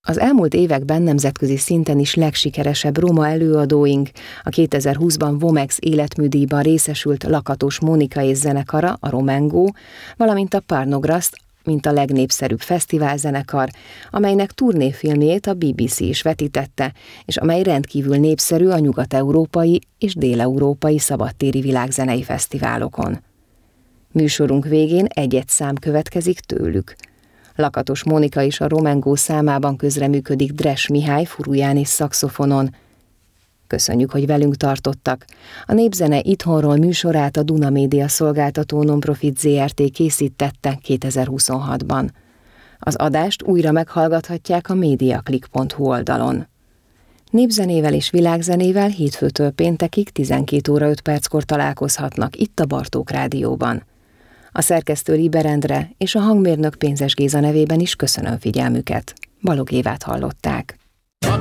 Az elmúlt években nemzetközi szinten is legsikeresebb roma előadóink, a 2020-ban Vomex életműdíjban részesült Lakatos Mónika és zenekara, a Romengó, valamint a Parnograszt, mint a legnépszerűbb fesztiválzenekar, amelynek turnéfilmjét a BBC is vetítette, és amely rendkívül népszerű a nyugat-európai és dél-európai szabadtéri világzenei fesztiválokon. Műsorunk végén egy-egy szám következik tőlük. Lakatos Mónika is a Romengó számában közreműködik Dres Mihály furuján és szaxofonon. Köszönjük, hogy velünk tartottak. A Népzene itthonról műsorát a Duna Média szolgáltató Nonprofit Zrt. Készítette 2026-ban. Az adást újra meghallgathatják a mediaclick.hu oldalon. Népzenével és világzenével hétfőtől péntekig 12 óra 5 perckor találkozhatnak itt a Bartók Rádióban. A szerkesztő Liber Endre és a hangmérnök Pénzes Géza nevében is köszönöm figyelmüket. Balogh Évát hallották.